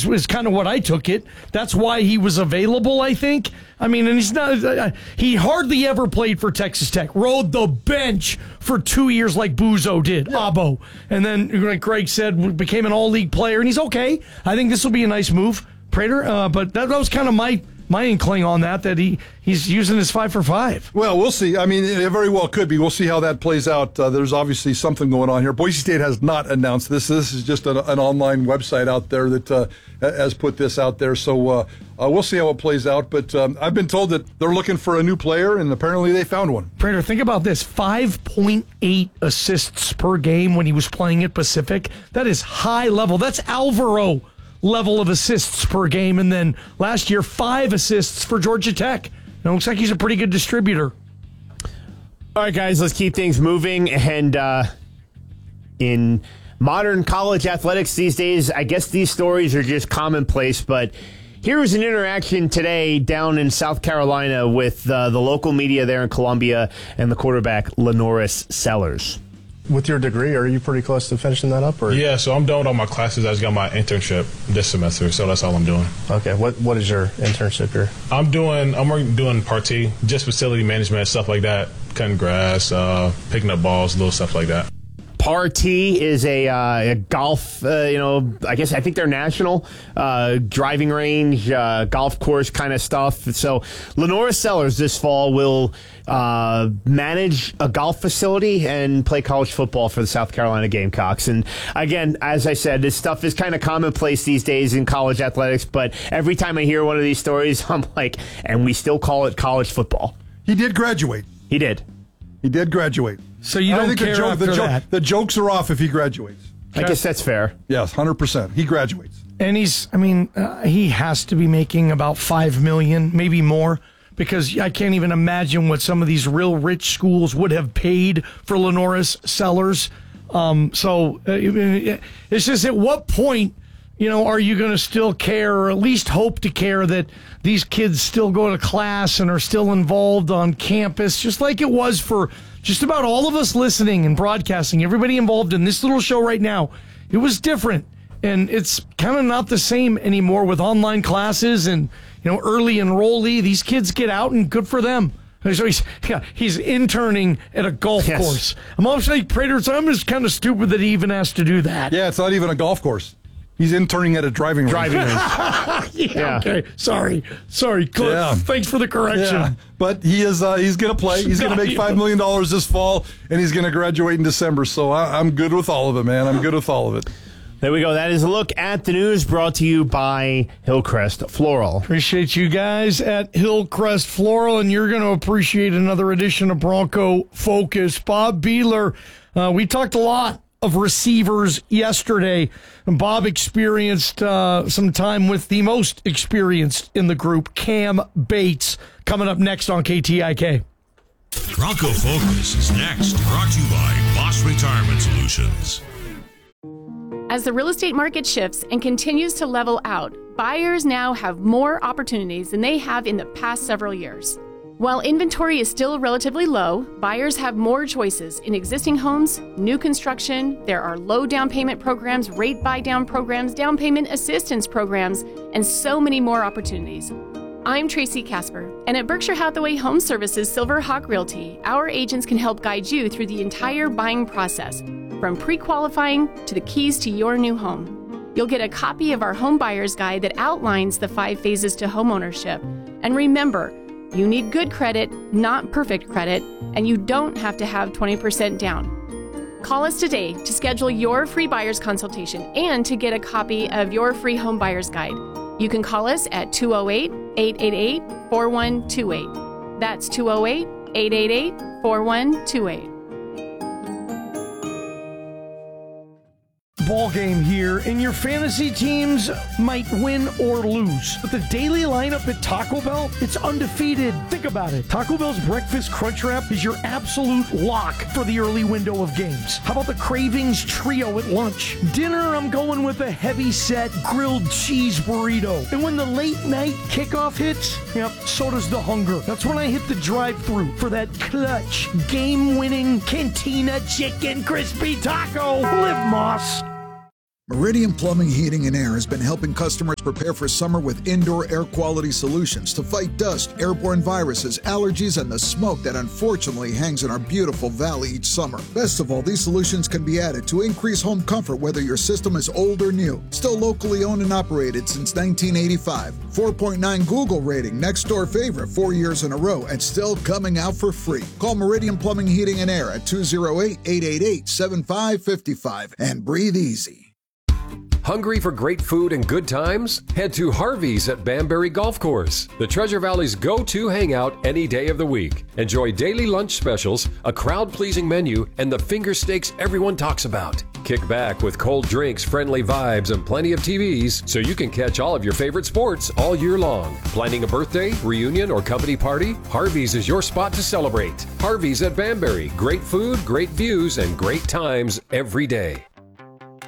is kind of what I took it. That's why he was available, I think. I mean, and he's not. He hardly ever played for Texas Tech. Rode the bench for 2 years like Buzo did, Abo. And then, like Greg said, became an all-league player, and he's okay. I think this will be a nice move, Prater. But that was kind of my inkling on that he's using his 5 for 5. Well, we'll see. I mean, it very well could be. We'll see how that plays out. There's obviously something going on here. Boise State has not announced this. This is just an online website out there that has put this out there. So we'll see how it plays out. But I've been told that they're looking for a new player, and apparently they found one. Prater, think about this. 5.8 assists per game when he was playing at Pacific. That is high level. That's Alvaro level of assists per game, and then last year 5 assists for Georgia Tech. It looks like he's a pretty good distributor. All right, guys, let's keep things moving. And in modern college athletics these days, I guess these stories are just commonplace, but here was an interaction today down in South Carolina with the local media there in Columbia and the quarterback, Lenoris Sellers. With your degree, are you pretty close to finishing that up? Or? Yeah, so I'm done with all my classes. I just got my internship this semester, so that's all I'm doing. Okay, what is your internship here? I'm doing party, just facility management, stuff like that, cutting grass, picking up balls, little stuff like that. Party is a golf, I think they're national, driving range, golf course kind of stuff. So Lenoris Sellers this fall will manage a golf facility and play college football for the South Carolina Gamecocks. And again, as I said, this stuff is kind of commonplace these days in college athletics, but every time I hear one of these stories, I'm like, and we still call it college football. He did graduate. He did. He did graduate. So you don't care after that. The jokes are off if he graduates. I guess that's fair. Yes, 100%. He graduates. And he has to be making about $5 million, maybe more, because I can't even imagine what some of these real rich schools would have paid for Lenoris Sellers. It's just at what point, are you going to still care, or at least hope to care, that these kids still go to class and are still involved on campus, just like it was for just about all of us listening and broadcasting, everybody involved in this little show right now. It was different, and it's kind of not the same anymore with online classes and early enrollee. These kids get out, and good for them. So he's interning at a golf course. I'm almost like Prater, so I'm just kind of stupid that he even has to do that. Yeah, it's not even a golf course. He's interning at a driving range. Yeah. Okay. Sorry, Cliff. Yeah. Thanks for the correction. Yeah. But he is. He's going to play. He's going to make $5 million this fall, and he's going to graduate in December. So I'm good with all of it, man. I'm good with all of it. There we go. That is a look at the news brought to you by Hillcrest Floral. Appreciate you guys at Hillcrest Floral, and you're going to appreciate another edition of Bronco Focus. Bob Beeler, we talked a lot of receivers yesterday. Bob experienced some time with the most experienced in the group, Cam Bates, coming up next on KTIK. Bronco Focus is next, brought to you by Boss Retirement Solutions. As the real estate market shifts and continues to level out, buyers now have more opportunities than they have in the past several years. While inventory is still relatively low, buyers have more choices in existing homes, new construction. There are low down payment programs, rate buy down programs, down payment assistance programs, and so many more opportunities. I'm Tracy Casper, and at Berkshire Hathaway Home Services Silver Hawk Realty, our agents can help guide you through the entire buying process, from pre-qualifying to the keys to your new home. You'll get a copy of our home buyer's guide that outlines the 5 phases to homeownership. And remember, you need good credit, not perfect credit, and you don't have to have 20% down. Call us today to schedule your free buyer's consultation and to get a copy of your free home buyer's guide. You can call us at 208-888-4128. That's 208-888-4128. Ball game here, and your fantasy teams might win or lose. But the daily lineup at Taco Bell, it's undefeated. Think about it. Taco Bell's Breakfast Crunch Wrap is your absolute lock for the early window of games. How about the Cravings Trio at lunch? Dinner, I'm going with a heavy-set grilled cheese burrito. And when the late-night kickoff hits, so does the hunger. That's when I hit the drive-thru for that clutch, game-winning Cantina Chicken Crispy Taco. Live Moss. Meridian Plumbing, Heating, and Air has been helping customers prepare for summer with indoor air quality solutions to fight dust, airborne viruses, allergies, and the smoke that unfortunately hangs in our beautiful valley each summer. Best of all, these solutions can be added to increase home comfort whether your system is old or new. Still locally owned and operated since 1985. 4.9 Google rating, next door favorite 4 years in a row, and still coming out for free. Call Meridian Plumbing, Heating, and Air at 208-888-7555 and breathe easy. Hungry for great food and good times? Head to Harvey's at Banbury Golf Course, the Treasure Valley's go-to hangout any day of the week. Enjoy daily lunch specials, a crowd-pleasing menu, and the finger steaks everyone talks about. Kick back with cold drinks, friendly vibes, and plenty of TVs so you can catch all of your favorite sports all year long. Planning a birthday, reunion, or company party? Harvey's is your spot to celebrate. Harvey's at Banbury. Great food, great views, and great times every day.